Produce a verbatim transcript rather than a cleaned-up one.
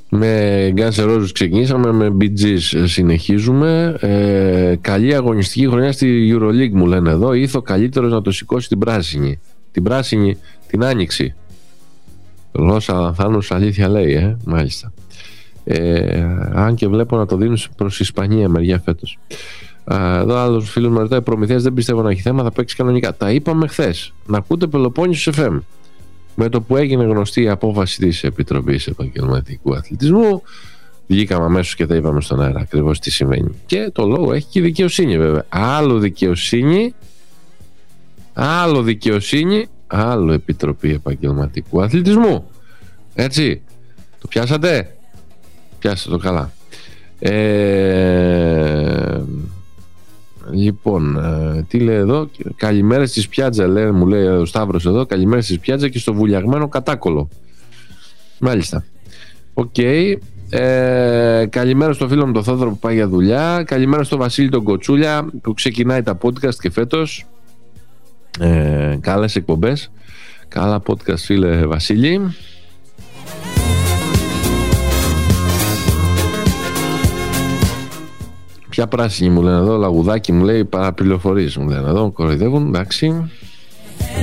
Με Guns N' Roses ξεκινήσαμε, με Bee Gees συνεχίζουμε. ε, Καλή αγωνιστική χρονιά στη EuroLeague μου λένε εδώ. Ήθο ο καλύτερος να το σηκώσει την πράσινη. Την πράσινη, την άνοιξη. Λόγος Αλανθάνους αλήθεια λέει, ε, μάλιστα. ε, Αν και βλέπω να το δίνουν προς Ισπανία μεριά φέτος. Εδώ άλλος φίλος με ρωτάει: Προμηθέας δεν πιστεύω να έχει θέμα, θα παίξει κανονικά. Τα είπαμε χθες. Να ακούτε Πελοπόννησος εφ εμ. Με το που έγινε γνωστή η απόφαση της Επιτροπής Επαγγελματικού Αθλητισμού, βγήκαμε αμέσως και τα είπαμε στον αέρα ακριβώς τι σημαίνει. Και το λόγο έχει και η δικαιοσύνη, βέβαια. Άλλο δικαιοσύνη, άλλο δικαιοσύνη, άλλο Επιτροπή Επαγγελματικού Αθλητισμού. Έτσι. Το πιάσατε? Πιάσατε το καλά. Ε... Λοιπόν, ε, τι λέει εδώ? Καλημέρα στις Πιάτζα, λέει, μου λέει ο Σταύρος εδώ. Καλημέρα στις Πιάτζα και στο βουλιαγμένο κατάκολο. Μάλιστα. Οκ. Okay. Ε, καλημέρα στο φίλο μου τον Θόδωρο που πάει για δουλειά. Καλημέρα στο Βασίλη τον Κοτσούλια που ξεκινάει τα podcast και φέτος. Ε, καλές εκπομπές. Καλά podcast, φίλε Βασίλη. Ποια πράσινη μου λένε εδώ? Λαγουδάκι μου λέει, παραπληροφορίες μου λένε εδώ. Κοροϊδεύουν, εντάξει.